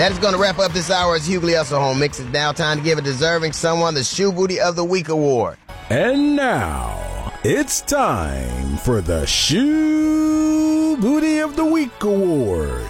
That is going to wrap up this hour's Hughley Hustle Home Mix. It's now time to give a deserving someone the Shoe Booty of the Week award. And now, it's time for the Shoe Booty of the Week award.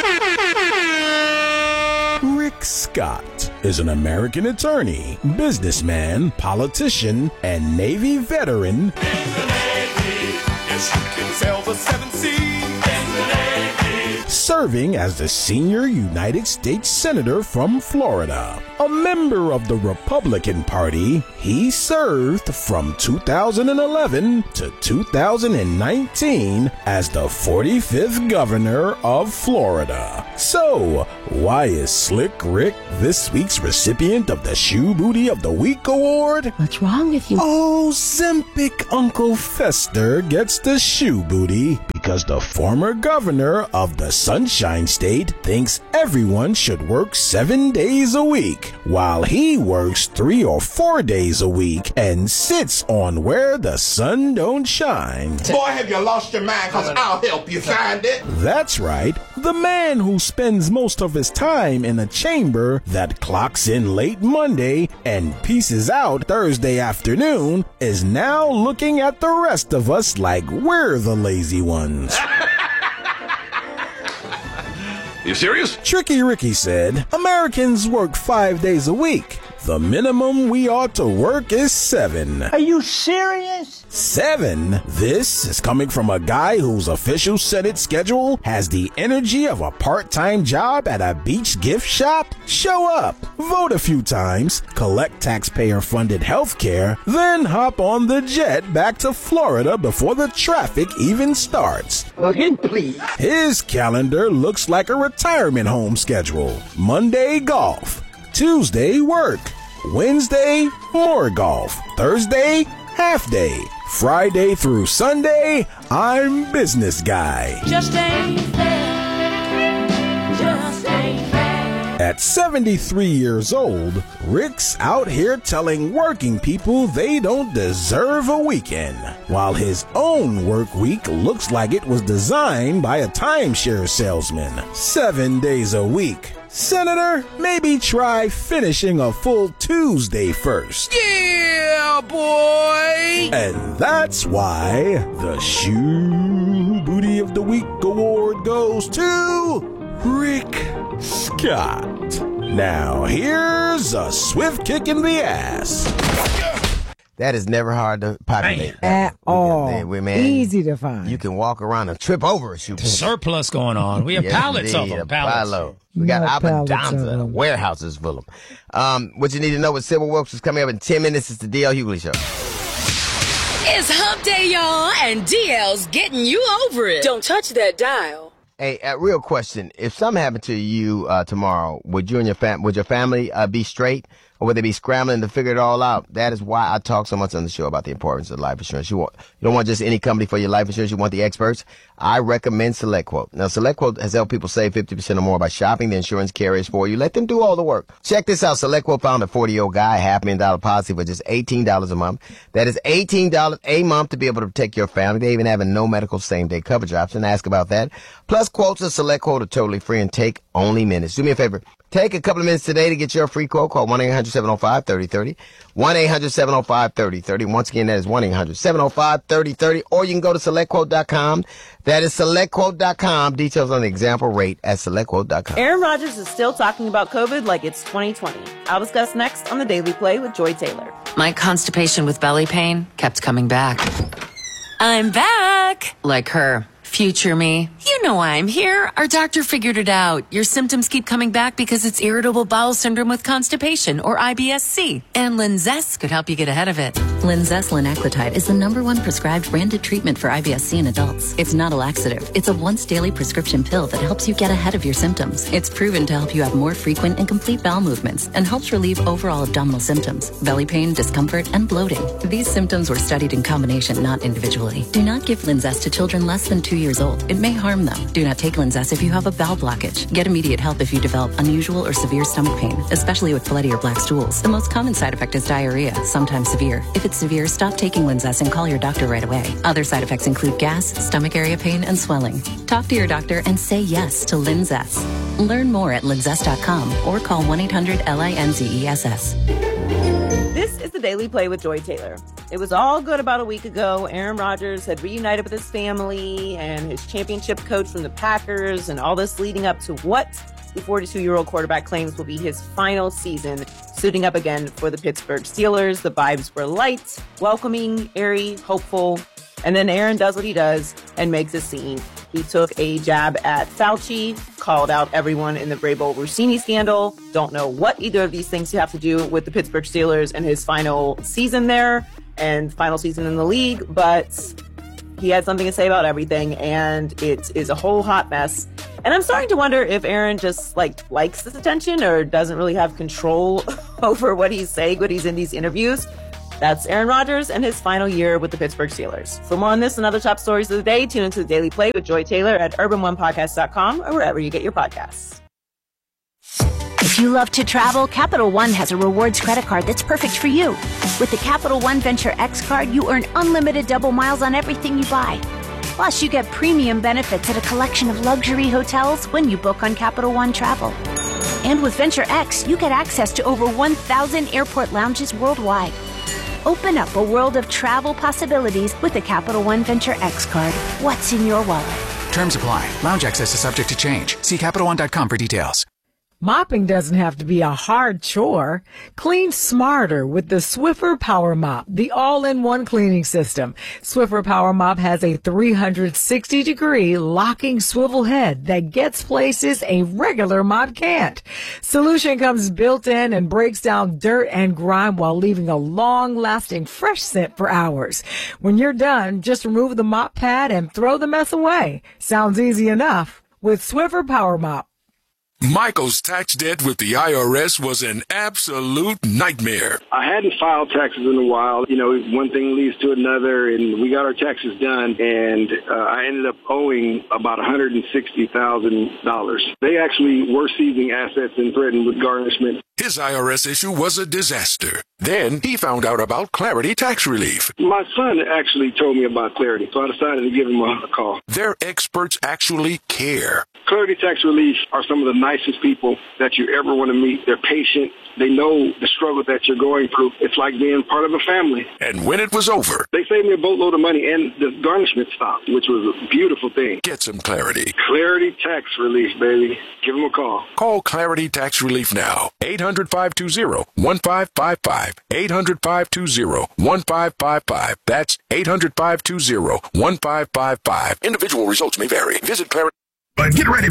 Rick Scott is an American attorney, businessman, politician, and Navy veteran. In the Navy, yes, you can sail the 7 seas. In the Navy. Serving as the senior United States Senator from Florida. A member of the Republican Party, he served from 2011 to 2019 as the 45th governor of Florida. So, why is Slick Rick this week's recipient of the Shoe Booty of the Week award? What's wrong with you? Oh, Zempic Uncle Fester gets the Shoe Booty because the former governor of the Sunshine State thinks everyone should work 7 days a week, while he works 3 or 4 days a week and sits on where the sun don't shine. Boy, have you lost your mind, because I'll help you find it. That's right. The man who spends most of his time in a chamber that clocks in late Monday and pieces out Thursday afternoon is now looking at the rest of us like we're the lazy ones. You serious? Tricky Ricky said, Americans work 5 days a week. The minimum we ought to work is 7. Are you serious? 7? This is coming from a guy whose official set-it schedule has the energy of a part-time job at a beach gift shop? Show up, vote a few times, collect taxpayer-funded health care, then hop on the jet back to Florida before the traffic even starts. Again, please. His calendar looks like a retirement home schedule. Monday, golf. Tuesday, work. Wednesday, more golf. Thursday, half day. Friday through Sunday, I'm business guy. Just ain't fair. Just ain't fair. At 73 years old, Rick's out here telling working people they don't deserve a weekend, while his own work week looks like it was designed by a timeshare salesman. 7 days a week. Senator, maybe try finishing a full Tuesday first. Yeah, boy! And that's why the Shoe Booty of the Week award goes to Rick Scott. Now, here's a swift kick in the ass. That is never hard to populate. At all. Easy to find. You can walk around and trip over a shoe booty. Surplus going on. We have pallets of them. Pallets. We got No pallets of Abundanza, them. warehouses full of them. What you need to know with Sybil Wilkes is coming up in 10 minutes. It's the D.L. Hughley Show. It's hump day, y'all, and DL's getting you over it. Don't touch that dial. Hey, real question. If something happened to you tomorrow, would you and your family be straight? Or would they be scrambling to figure it all out? That is why I talk so much on the show about the importance of life insurance. You don't want just any company for your life insurance. You want the experts. I recommend SelectQuote. Now, SelectQuote has helped people save 50% or more by shopping the insurance carriers for you. Let them do all the work. Check this out. SelectQuote found a 40-year-old guy, $500,000 policy for just $18 a month. That is $18 a month to be able to protect your family. They even have a no medical same-day coverage option. Ask about that. Plus, quotes of SelectQuote are totally free and take only minutes. Do me a favor. Take a couple of minutes today to get your free quote. Call 1-800-705-3030. 1-800-705-3030. Once again, that is 1-800-705-3030. Or you can go to SelectQuote.com. That is SelectQuote.com. Details on the example rate at SelectQuote.com. Aaron Rodgers is still talking about COVID like it's 2020. I'll discuss next on The Daily Play with Joy Taylor. My constipation with belly pain kept coming back. I'm back! Like her. Future me. You know why I'm here. Our doctor figured it out. Your symptoms keep coming back because it's irritable bowel syndrome with constipation, or IBS-C. And Linzess could help you get ahead of it. Linzess linaclotide is the #1 prescribed branded treatment for IBS-C in adults. It's not a laxative. It's a once-daily prescription pill that helps you get ahead of your symptoms. It's proven to help you have more frequent and complete bowel movements and helps relieve overall abdominal symptoms, belly pain, discomfort, and bloating. These symptoms were studied in combination, not individually. Do not give Linzess to children less than 2 years old. It may harm them. Do not take Linzess if you have a bowel blockage. Get immediate help if you develop unusual or severe stomach pain, especially with bloody or black stools. The most common side effect is diarrhea, sometimes severe. If it's severe, stop taking Linzess and call your doctor right away. Other side effects include gas, stomach area pain, and swelling. Talk to your doctor and say yes to Linzess. Learn more at linzess.com or call 1-800-LINZESS. This is the Daily Play with Joy Taylor. It was all good about a week ago. Aaron Rodgers had reunited with his family and his championship coach from the Packers, and all this leading up to what the 42-year-old quarterback claims will be his final season, suiting up again for the Pittsburgh Steelers. The vibes were light, welcoming, airy, hopeful. And then Aaron does what he does and makes a scene. He took a jab at Fauci, called out everyone in the Vrabel-Rossini scandal. Don't know what either of these things have to do with the Pittsburgh Steelers and his final season there and final season in the league, but he had something to say about everything, and it is a whole hot mess. And I'm starting to wonder if Aaron just likes this attention or doesn't really have control over what he's saying when he's in these interviews. That's Aaron Rodgers and his final year with the Pittsburgh Steelers. For more on this and other top stories of the day, tune into the Daily Play with Joy Taylor at urbanonepodcast.com or wherever you get your podcasts. If you love to travel, Capital One has a rewards credit card that's perfect for you. With the Capital One Venture X card, you earn unlimited double miles on everything you buy. Plus, you get premium benefits at a collection of luxury hotels when you book on Capital One Travel. And with Venture X, you get access to over 1,000 airport lounges worldwide. Open up a world of travel possibilities with the Capital One Venture X card. What's in your wallet? Terms apply. Lounge access is subject to change. See CapitalOne.com for details. Mopping doesn't have to be a hard chore. Clean smarter with the Swiffer Power Mop, the all-in-one cleaning system. Swiffer Power Mop has a 360-degree locking swivel head that gets places a regular mop can't. Solution comes built in and breaks down dirt and grime while leaving a long-lasting fresh scent for hours. When you're done, just remove the mop pad and throw the mess away. Sounds easy enough with Swiffer Power Mop. Michael's tax debt with the IRS was an absolute nightmare. I hadn't filed taxes in a while. You know, one thing leads to another, and we got our taxes done, and I ended up owing about $160,000. They actually were seizing assets and threatened with garnishment. His IRS issue was a disaster. Then he found out about Clarity Tax Relief. My son actually told me about Clarity, so I decided to give him a call. Their experts actually care. Clarity Tax Relief are some of the nicest people that you ever want to meet. They're patient. They know the struggle that you're going through. It's like being part of a family. And when it was over, they saved me a boatload of money, and the garnishment stopped, which was a beautiful thing. Get some clarity. Clarity Tax Relief, baby. Give them a call. Call Clarity Tax Relief now. 800-520-1555. 800-520-1555. That's 800-520-1555. Individual results may vary. Visit Clarity. But get ready